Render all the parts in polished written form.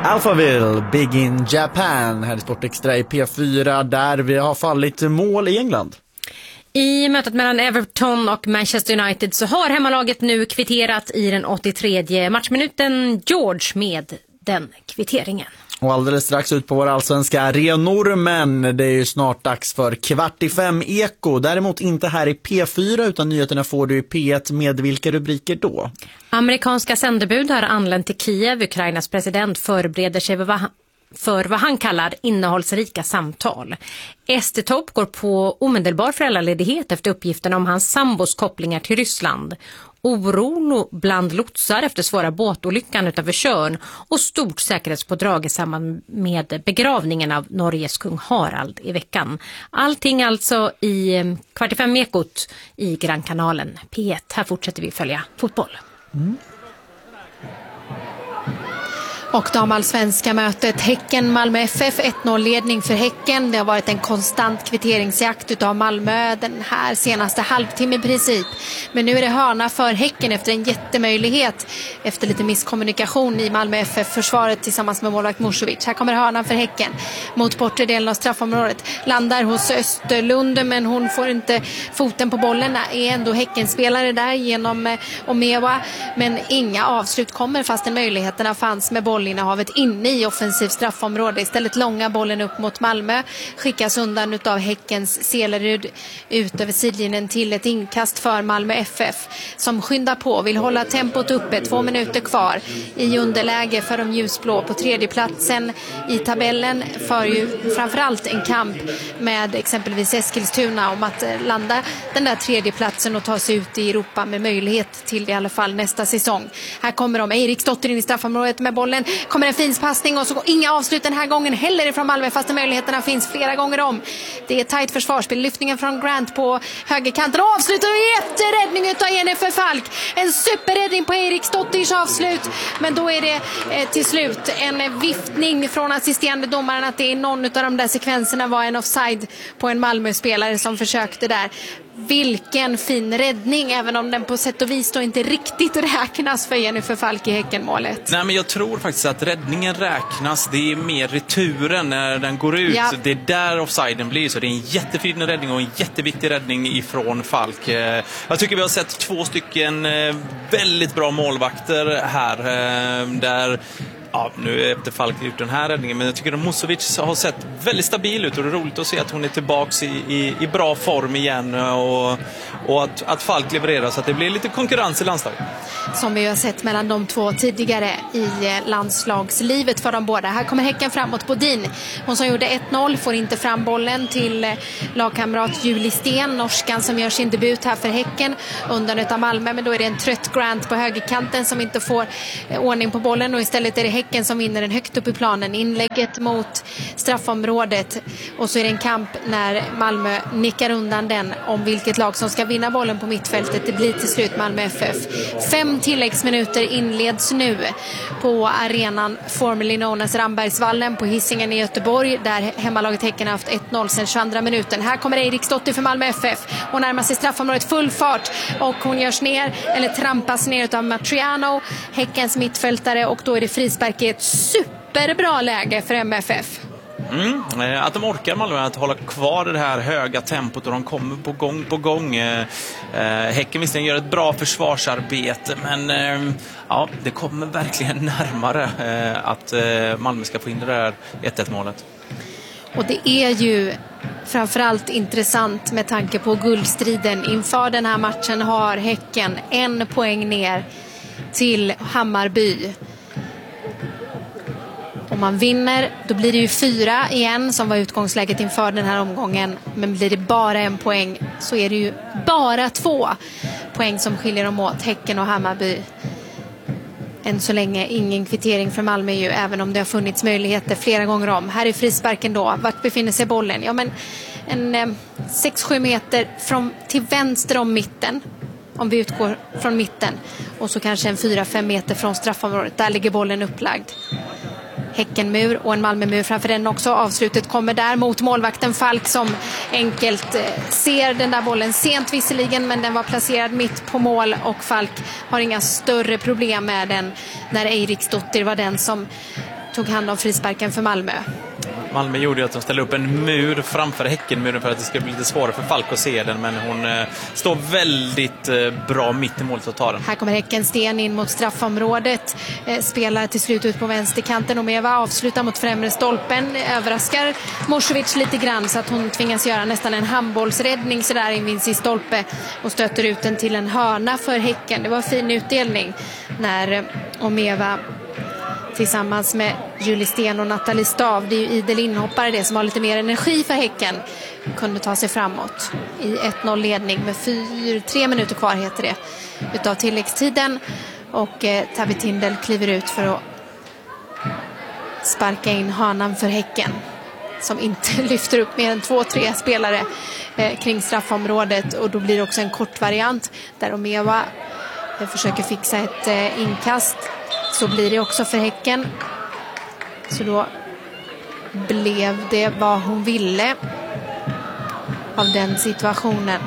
Alphaville, Big in Japan, här i Sportextra i P4 där vi har fallit mål i England. I mötet mellan Everton och Manchester United så har hemmalaget nu kvitterat i den 83:e matchminuten. George med den kvitteringen. Och alldeles strax ut på våra allsvenska arenor, men det är ju snart dags för 4:45 Eko. Däremot inte här i P4 utan nyheterna får du i P1 med vilka rubriker då? Amerikanska sändebud har anlänt till Kiev. Ukrainas president förbereder sig för vad han kallar innehållsrika samtal. SD-topp går på omedelbar föräldraledighet efter uppgiften om hans sambos kopplingar till Ryssland. Oron bland lotsar efter svåra båtolyckan utanför Tjörn och stort säkerhetspådrag i samband med begravningen av Norges kung Harald i veckan. Allting alltså i 4:45 Ekot i Grannkanalen P1. Här fortsätter vi följa fotboll. Och damallsvenska mötet Häcken-Malmö FF, 1-0-ledning för Häcken. Det har varit en konstant kvitteringsjakt utav Malmö den här senaste halvtimme i princip. Men nu är det hörna för Häcken efter en jättemöjlighet. Efter lite misskommunikation i Malmö FF-försvaret tillsammans med målvakt Musovic. Här kommer hörnan för Häcken mot bortre delen av straffområdet. Landar hos Österlund men hon får inte foten på bollen. Är ändå Häcken-spelare där genom Omewa. Men inga avslut kommer fastän möjligheterna fanns med bollinnehavet inne i offensiv straffområde. Istället långa bollen upp mot Malmö. Skickas undan utav Häckens Selerud ut över sidlinjen till ett inkast för Malmö FF. Som skyndar på, vill hålla tempot uppe. 2 minuter kvar i underläge för de ljusblå på 3:e platsen i tabellen. För ju framförallt en kamp med exempelvis Eskilstuna om att landa den där 3:e platsen och ta sig ut i Europa med möjlighet till det i alla fall nästa säsong. Här kommer de. Eriksdotter in i straffområdet med bollen. Kommer en fin passning och så går inga avslut den här gången heller ifrån Malmö fast möjligheterna finns flera gånger om. Det är tajt försvarsspel. Lyftningen från Grant på högerkanten. Avslutar och jätteräddning utav Jennifer Falk. En superräddning på Eriksdotters avslut. Men då är det till slut en viftning från assisterande domaren att det är någon utav de där sekvenserna var en offside på en Malmö-spelare som försökte där. Vilken fin räddning, även om den på sätt och vis då inte riktigt räknas för Jennifer Falk i Häckenmålet. Nej, men jag tror faktiskt att räddningen räknas. Det är mer returen när den går ut. Ja. Det är där offsiden blir. Så det är en jättefin räddning och en jätteviktig räddning ifrån Falk. Jag tycker vi har sett 2 stycken väldigt bra målvakter här. Där... Ja, nu är efter Falk gjort den här räddningen, men jag tycker att Musovic har sett väldigt stabil ut och det är roligt att se att hon är tillbaks i bra form igen och att Falk levererar så att det blir lite konkurrens i landslaget. Som vi har sett mellan de två tidigare i landslagslivet för de båda. Här kommer Häcken framåt Bodin. Hon som gjorde 1-0 får inte fram bollen till lagkamrat Julie Sten, norskan som gör sin debut här för Häcken undan utav Malmö, men då är det en trött Grant på högerkanten som inte får ordning på bollen och istället är det Häcken som vinner den högt upp i planen. Inlägget mot straffområdet och så är det en kamp när Malmö nickar undan den om vilket lag som ska vinna bollen på mittfältet. Det blir till slut Malmö FF. 5 tilläggsminuter inleds nu på arenan formerly known as Rambergsvallen på Hisingen i Göteborg där hemmalaget Häcken har haft 1-0 sedan 22 minuten. Här kommer Eriksdotter för Malmö FF. Hon närmar sig straffområdet full fart och hon görs ner eller trampas ner av Matriano, Häckens mittfältare, och då är det frispark i ett superbra läge för MFF. Att de orkar Malmö att hålla kvar det här höga tempot och de kommer på gång. Häcken visserligen gör ett bra försvarsarbete, men ja, det kommer verkligen närmare att Malmö ska få in det där 1-1 målet. Och det är ju framförallt intressant med tanke på guldstriden. Inför den här matchen har Häcken 1 poäng ner till Hammarby. Om man vinner, då blir det ju 4 igen som var utgångsläget inför den här omgången. Men blir det bara 1 poäng så är det ju bara 2 poäng som skiljer dem åt, Häcken och Hammarby. Än så länge ingen kvittering för Malmö ju, även om det har funnits möjligheter flera gånger om. Här är frisparken då. Vart befinner sig bollen? Ja, men en 6-7 meter till vänster om mitten. Om vi utgår från mitten. Och så kanske en 4-5 meter från straffområdet. Där ligger bollen upplagd. Häckenmur och en Malmömur framför den också. Avslutet kommer där mot målvakten Falk som enkelt ser den där bollen sent visserligen, men den var placerad mitt på mål och Falk har inga större problem med den när Eriksdotter var den som tog hand om frisparken för Malmö. Malmö gjorde ju att de ställde upp en mur framför Häckenmuren för att det ska bli lite svårare för Falk att se den, men hon står väldigt bra mitt i målet att ta den. Här kommer Häcken sten in mot straffområdet, spelar till slut ut på vänsterkanten och Meva avslutar mot främre stolpen, överraskar Mošović lite grann så att hon tvingas göra nästan en handbollsräddning så där in vid sin stolpe och stöter ut den till en hörna för Häcken. Det var en fin utdelning när Omeva tillsammans med Julie Sten och Nathalie Stav, det är ju idel inhoppare det som har lite mer energi för Häcken, kunde ta sig framåt i 1-0 ledning med 3 minuter kvar heter det utav tilläggstiden, och Tavi Tindel kliver ut för att sparka in hanan för Häcken som inte lyfter upp mer än 2-3 spelare kring straffområdet, och då blir det också en kort variant där Omeva försöker fixa ett inkast. Så blir det också för Häcken. Så då blev det vad hon ville av den situationen.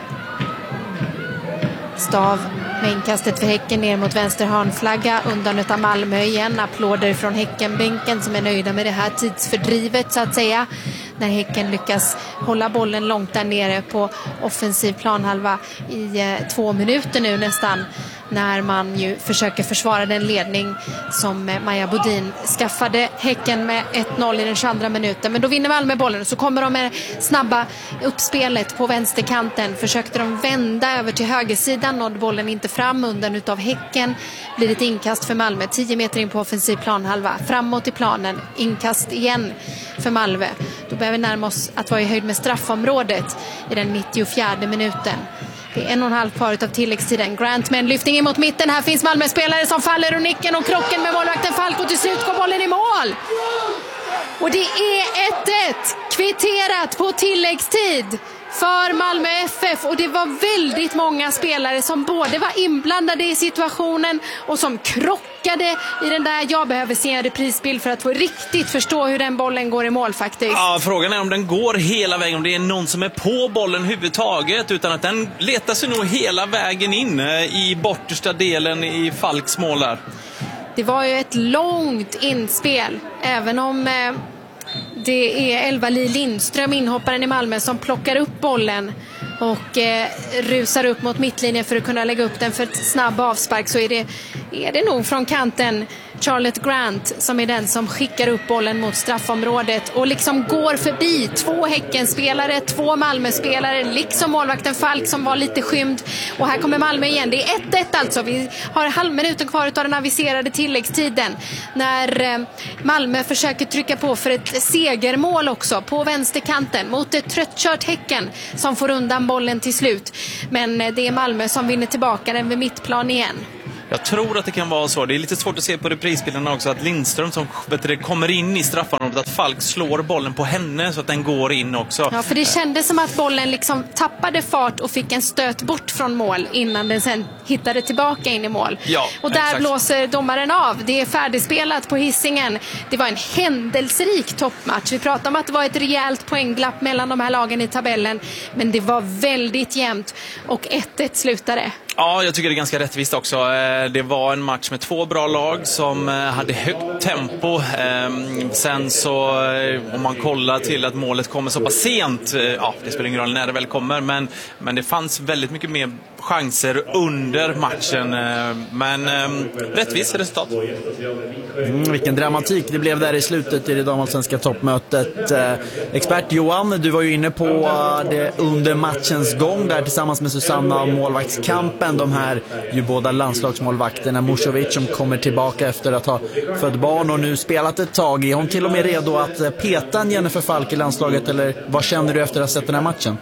Stav med inkastet för Häcken ner mot vänster hörnflagga, undan utav Malmö igen. Applåder från Häckenbänken som är nöjda med det här tidsfördrivet så att säga. När Häcken lyckas hålla bollen långt där nere på offensiv planhalva i 2 minuter nu nästan. När man ju försöker försvara den ledning som Maja Bodin skaffade Häcken med 1-0 i den 22 minuten. Men då vinner Malmö bollen och så kommer de med snabba uppspelet på vänsterkanten. Försökte de vända över till högersidan, nådde bollen inte fram, undan utav Häcken. Blir ett inkast för Malmö, 10 meter in på offensiv planhalva. Framåt i planen, inkast igen för Malmö. Då behöver vi närma oss att vara i höjd med straffområdet i den 94 minuten. Det är 1,5 kvar utav tilläggstiden. Grant med en lyftning in mot mitten. Här finns Malmö-spelare som faller ur nicken och krocken med målvakten Falk, och till slut går bollen i mål. Och det är 1-1 kvitterat på tilläggstid för Malmö FF, och det var väldigt många spelare som både var inblandade i situationen och som krockade i den där. Jag behöver se en reprisbild för att få riktigt förstå hur den bollen går i mål faktiskt. Ja, frågan är om den går hela vägen, om det är någon som är på bollen huvudtaget, utan att den letar sig nog hela vägen in i bortersta delen i Falks mål där. Det var ju ett långt inspel, även om det är Elva-Li Lindström, inhopparen i Malmö, som plockar upp bollen och rusar upp mot mittlinjen för att kunna lägga upp den för ett snabb avspark, så är det nog från kanten Charlotte Grant som är den som skickar upp bollen mot straffområdet och liksom går förbi 2 Häckenspelare, 2 Malmöspelare, liksom målvakten Falk som var lite skymd. Och här kommer Malmö igen. Det är 1-1 alltså. Vi har halvminuten kvar av den aviserade tilläggstiden när Malmö försöker trycka på för ett segermål också på vänsterkanten mot ett tröttkört Häcken som får undan bollen till slut. Men det är Malmö som vinner tillbaka den vid mittplan igen. Jag tror att det kan vara så. Det är lite svårt att se på reprisbilderna också att Lindström som kommer in i straffområdet, att Falk slår bollen på henne så att den går in också. Ja, för det kändes som att bollen liksom tappade fart och fick en stöt bort från mål innan den sen hittade tillbaka in i mål. Ja, och där exakt. Blåser domaren av. Det är färdigspelat på Hisingen. Det var en händelserik toppmatch. Vi pratade om att det var ett rejält poängglapp mellan de här lagen i tabellen, men det var väldigt jämnt och 1-1 slutade. Ja, jag tycker det är ganska rättvist också. Det var en match med 2 bra lag som hade högt tempo. Sen så, om man kollar till att målet kommer så pass sent, ja, det spelar ingen roll när det väl kommer, men det fanns väldigt mycket mer chanser under matchen. Men rättvist resultat. Vilken dramatik det blev där i slutet i det damallsvenska toppmötet. Expert Johan, du var ju inne på det under matchens gång där tillsammans med Susanna, målvaktskampen. De här ju båda landslagsmålvakterna, Mošović som kommer tillbaka efter att ha fött barn och nu spelat ett tag. Är hon till och med redo att peta en Jennifer Falk i landslaget, eller vad känner du efter att ha sett den här matchen?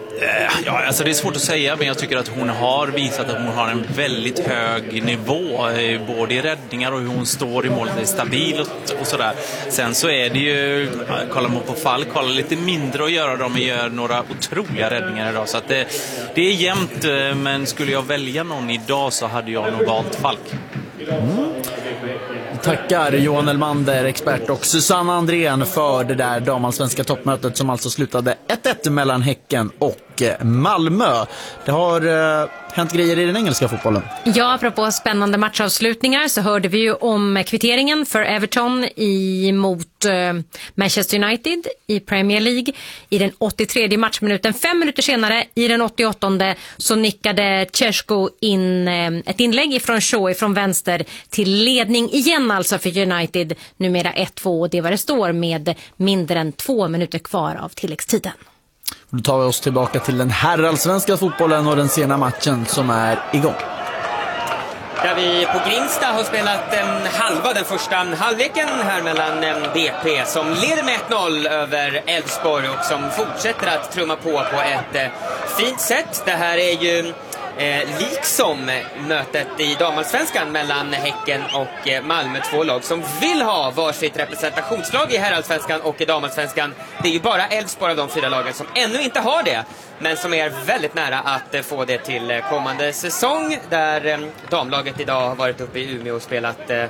Ja, alltså det är svårt att säga, men jag tycker att hon har visat att hon har en väldigt hög nivå, både i räddningar och hur hon står i målet, är stabil och sådär. Sen så är det ju, kollar man på Falk, har lite mindre att göra, de gör några otroliga räddningar idag, så att det är jämnt, men skulle jag välja någon idag så hade jag nog valt Falk. Tackar Johan Elmander, expert, och Susanna Andrén för det där damallsvenska toppmötet som alltså slutade 1-1 mellan Häcken och Malmö. Det har hänt grejer i den engelska fotbollen. Ja, apropå spännande matchavslutningar så hörde vi ju om kvitteringen för Everton mot Manchester United i Premier League i den 83:e matchminuten. 5 minuter senare i den 88:e så nickade Tješko in ett inlägg ifrån Shaw från vänster till ledning igen alltså för United, numera 1-2, och det var det står med mindre än 2 minuter kvar av tilläggstiden. Då tar vi oss tillbaka till den herrallsvenska fotbollen och den sena matchen som är igång. Där vi på Grimsta har spelat den första halvleken här mellan BP som leder med 1-0 över Elfsborg och som fortsätter att trumma på ett fint sätt. Det här är ju liksom mötet i damallsvenskan mellan Häcken och Malmö, två lag som vill ha varsitt representationslag i herrallsvenskan och i damallsvenskan. Det är ju bara Elfsborg av de 4 lagen som ännu inte har det, men som är väldigt nära att få det till kommande säsong, där damlaget idag har varit uppe i Umeå och spelat 1-1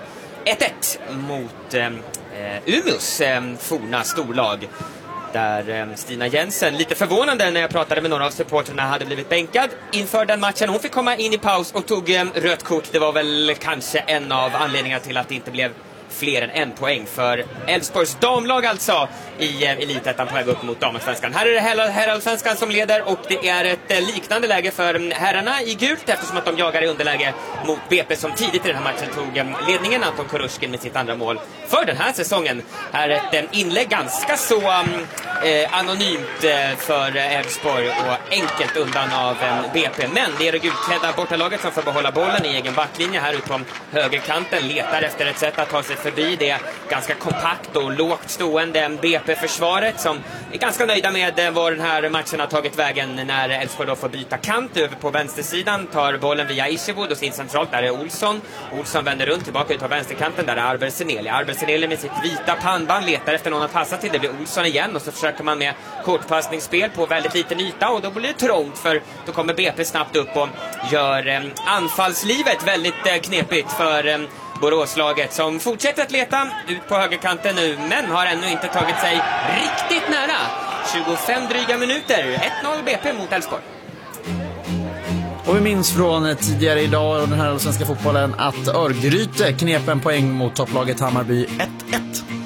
mot Umeås forna storlag. Där Stina Jensen, lite förvånande när jag pratade med några av supporterna, hade blivit bänkad inför den matchen. Hon fick komma in i paus och tog rött kort. Det var väl kanske en av anledningarna till att det inte blev fler än 1 poäng för Elfsborgs damlag alltså i elitettan på väg upp mot damallsvenskan. Här är det herrallsvenskan som leder och det är ett liknande läge för herrarna i gult eftersom att de jagar i underläge mot BP som tidigt i den här matchen tog ledningen. Anton Kurushkin med sitt andra mål för den här säsongen. Här är ett inlägg ganska så anonymt för Elfsborg och enkelt undan av BP. Men det är det gulklädda bortalaget som får behålla bollen i egen backlinje här ute på högerkanten. Letar efter ett sätt att ta sig förbi det ganska kompakt och lågt stående BP-försvaret som är ganska nöjda med var den här matchen har tagit vägen när Elfsborg då får byta kant över på vänstersidan. Tar bollen via Isherwood och sin centralt, där är Olsson. Olsson vänder runt tillbaka ut på vänsterkanten, där är Arberseneli med sitt vita pannband letar efter någon att passa till. Det blir Olsson igen och så försöker man med kortpassningsspel på väldigt liten yta och då blir det trångt för då kommer BP snabbt upp och gör anfallslivet väldigt knepigt för Boråslaget som fortsätter att leta ut på högerkanten nu men har ännu inte tagit sig riktigt nära. 25 dryga minuter, 1-0 BP mot Elfsborg. Och vi minns från tidigare idag och den här svenska fotbollen att Örgryte knep en poäng mot topplaget Hammarby 1-1.